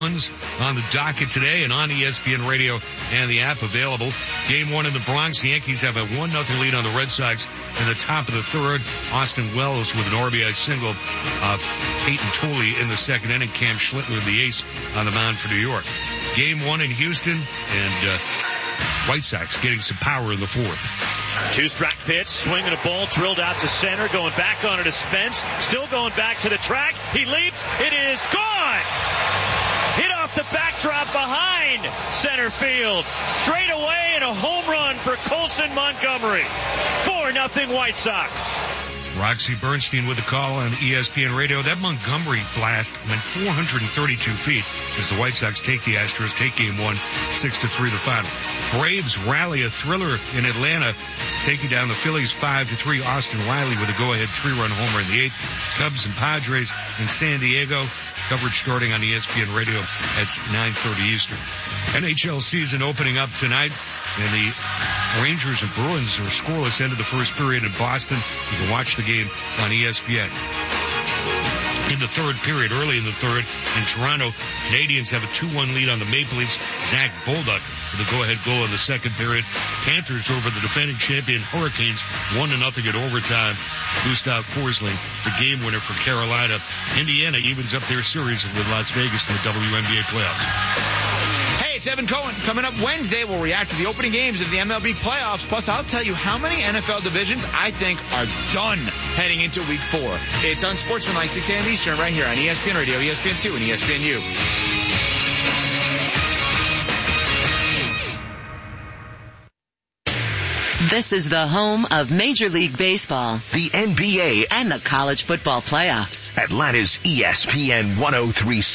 on the docket today and on ESPN Radio and the app available. Game 1 in the Bronx. The Yankees have a 1-0 lead on the Red Sox in the top of the third. Austin Wells with an RBI single of Peyton Tooley in the second inning. Cam Schlittler, the ace, on the mound for New York. Game 1 in Houston, and White Sox getting some power in the fourth. Two-strike pitch, swinging a ball, drilled out to center, going back on it to Spence, still going back to the track. He leaps, it is gone! Hit off the backdrop behind center field. Straight away and a home run for Colson Montgomery. 4-0 White Sox. Roxy Bernstein with the call on ESPN Radio. That Montgomery blast went 432 feet as the White Sox take the Astros, take game 1, 6-3 the final. Braves rally a thriller in Atlanta, taking down the Phillies 5-3. Austin Riley with a go-ahead 3-run homer in the 8th. Cubs and Padres in San Diego. Coverage starting on ESPN Radio at 9:30 Eastern. NHL season opening up tonight, and the Rangers and Bruins are scoreless end of the first period in Boston. You can watch the game on ESPN. In the third period, early in the third, in Toronto, Canadians have a 2-1 lead on the Maple Leafs. Zach Bolduc with a go-ahead goal in the second period. Panthers over the defending champion Hurricanes, 1-0 at overtime. Gustav Forsling, the game winner for Carolina. Indiana evens up their series with Las Vegas in the WNBA playoffs. Hey, it's Evan Cohen. Coming up Wednesday, we'll react to the opening games of the MLB playoffs. Plus, I'll tell you how many NFL divisions I think are done heading into Week 4. It's Unsportsmanlike, 6 a.m. Eastern, right here on ESPN Radio, ESPN2, and ESPNU. This is the home of Major League Baseball, the NBA, and the college football playoffs. Atlanta's ESPN 103.